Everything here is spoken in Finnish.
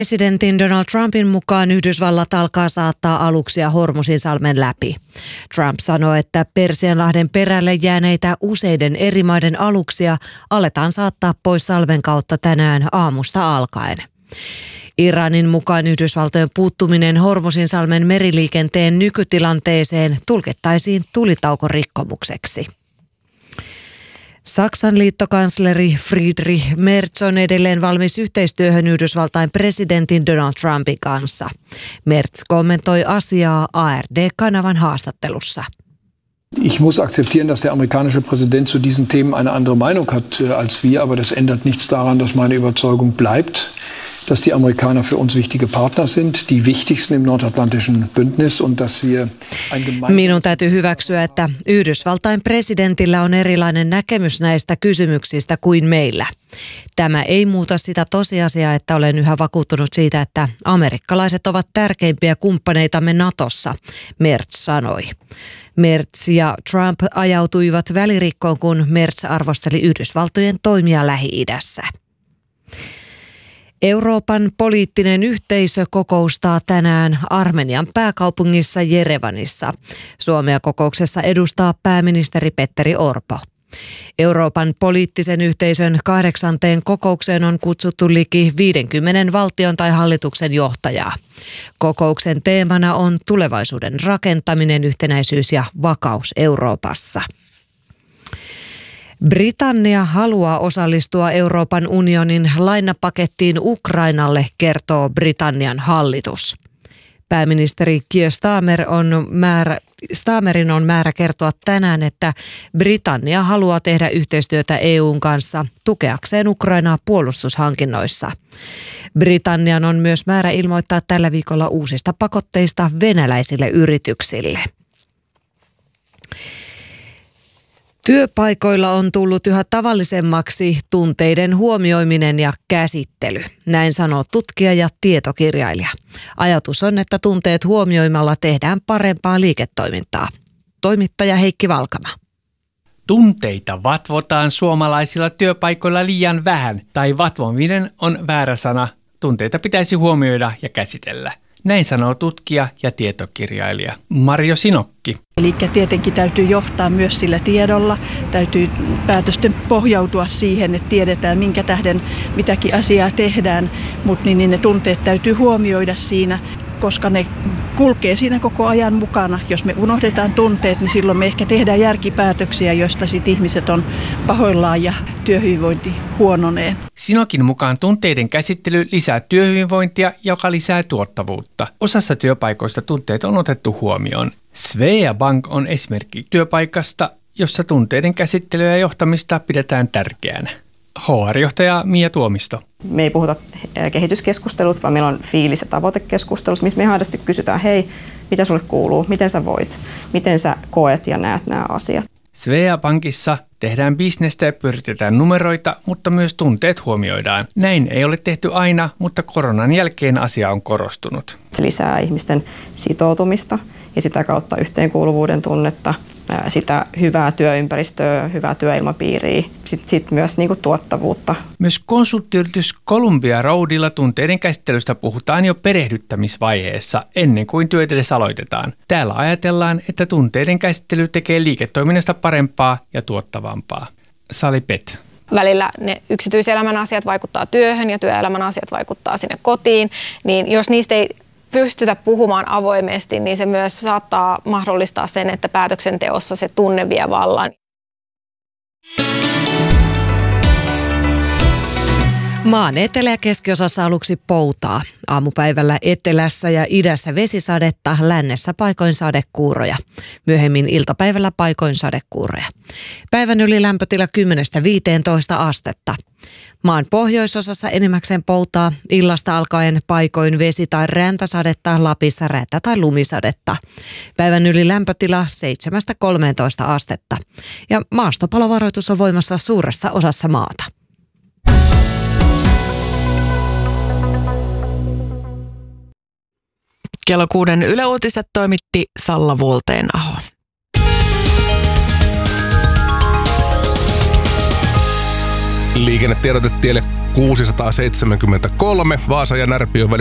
Presidentin Donald Trumpin mukaan Yhdysvallat alkaa saattaa aluksia Hormuzinsalmen läpi. Trump sanoi, että Persianlahden perälle jääneitä useiden eri maiden aluksia aletaan saattaa pois salmen kautta tänään aamusta alkaen. Iranin mukaan Yhdysvaltojen puuttuminen Hormuzinsalmen meriliikenteen nykytilanteeseen tulkittaisiin tulitaukorikkomukseksi. Saksan liittokansleri Friedrich Merz on edelleen valmis yhteistyöhön Yhdysvaltain presidentin Donald Trumpin kanssa. Merz kommentoi asiaa ARD-kanavan haastattelussa. Ich muss akzeptieren, dass der amerikanische Präsident zu diesen Themen eine andere Meinung hat als wir, aber das ändert nichts daran, dass meine Überzeugung bleibt, dass die Amerikaner für uns wichtige Partner sind, die wichtigsten im nordatlantischen Bündnis und dass wir Minun täytyy hyväksyä, että Yhdysvaltain presidentillä on erilainen näkemys näistä kysymyksistä kuin meillä. Tämä ei muuta sitä tosiasiaa, että olen yhä vakuuttunut siitä, että amerikkalaiset ovat tärkeimpiä kumppaneitamme Natossa, Merz sanoi. Merz ja Trump ajautuivat välirikkoon, kun Merz arvosteli Yhdysvaltojen toimia Lähi-idässä. Euroopan poliittinen yhteisö kokoustaa tänään Armenian pääkaupungissa Jerevanissa. Suomea kokouksessa edustaa pääministeri Petteri Orpo. Euroopan poliittisen yhteisön 8. kokoukseen on kutsuttu liki 50 valtion tai hallituksen johtajaa. Kokouksen teemana on tulevaisuuden rakentaminen, yhtenäisyys ja vakaus Euroopassa. Britannia haluaa osallistua Euroopan unionin lainapakettiin Ukrainalle, kertoo Britannian hallitus. Pääministeri Keir Starmerin on määrä kertoa tänään, että Britannia haluaa tehdä yhteistyötä EUn kanssa tukeakseen Ukrainaa puolustushankinnoissa. Britannian on myös määrä ilmoittaa tällä viikolla uusista pakotteista venäläisille yrityksille. Työpaikoilla on tullut yhä tavallisemmaksi tunteiden huomioiminen ja käsittely. Näin sanoo tutkija ja tietokirjailija. Ajatus on, että tunteet huomioimalla tehdään parempaa liiketoimintaa. Toimittaja Heikki Valkama. Tunteita vatvotaan suomalaisilla työpaikoilla liian vähän, tai vatvominen on väärä sana. Tunteita pitäisi huomioida ja käsitellä. Näin sanoo tutkija ja tietokirjailija Marjo Sinokki. Eli tietenkin täytyy johtaa myös sillä tiedolla. Täytyy päätösten pohjautua siihen, että tiedetään minkä tähden mitäkin asiaa tehdään, mutta niin ne tunteet täytyy huomioida siinä, koska ne kulkee siinä koko ajan mukana. Jos me unohdetaan tunteet, niin silloin me ehkä tehdään järkipäätöksiä, joista sitten ihmiset on pahoillaan ja työhyvinvointi huononee. Sinokin mukaan tunteiden käsittely lisää työhyvinvointia, joka lisää tuottavuutta. Osassa työpaikoista tunteet on otettu huomioon. Svea Bank on esimerkki työpaikasta, jossa tunteiden käsittelyä ja johtamista pidetään tärkeänä. HR-johtaja Mia Tuomisto. Me ei puhuta kehityskeskustelut, vaan meillä on fiilis- ja tavoitekeskustelut, missä me aidosti kysytään, hei, mitä sulle kuuluu, miten sä voit, miten sä koet ja näet nämä asiat. Svea Bankissa tehdään bisnestä ja pyritetään numeroita, mutta myös tunteet huomioidaan. Näin ei ole tehty aina, mutta koronan jälkeen asia on korostunut. Se lisää ihmisten sitoutumista ja sitä kautta yhteenkuuluvuuden tunnetta, sitä hyvää työympäristöä, hyvää työilmapiiriä, sitten myös tuottavuutta. Myös konsulttiyritys Columbia Roadilla tunteiden käsittelystä puhutaan jo perehdyttämisvaiheessa ennen kuin työt edes aloitetaan. Täällä ajatellaan, että tunteiden käsittely tekee liiketoiminnasta parempaa ja tuottavampaa. Sali Pet. Välillä ne yksityiselämän asiat vaikuttaa työhön ja työelämän asiat vaikuttaa sinne kotiin, niin jos niistä ei pystytä puhumaan avoimesti, niin se myös saattaa mahdollistaa sen, että päätöksenteossa se tunne vie vallan. Maan etelä- ja keskiosassa aluksi poutaa. Aamupäivällä etelässä ja idässä vesisadetta, lännessä paikoin sadekuuroja. Myöhemmin iltapäivällä paikoin sadekuuroja. Päivän yli lämpötila 10–15 astetta. Maan pohjoisosassa enimmäkseen poutaa, illasta alkaen paikoin vesi- tai räntäsadetta, Lapissa räntä- tai lumisadetta. Päivän yli lämpötila 7–13 astetta. Ja maastopalovaroitus on voimassa suuressa osassa maata. Kello 6 Yle Uutiset toimitti Salla Vuolteenaho. Liikennetiedote tielle 673, Vaasa ja Närpiön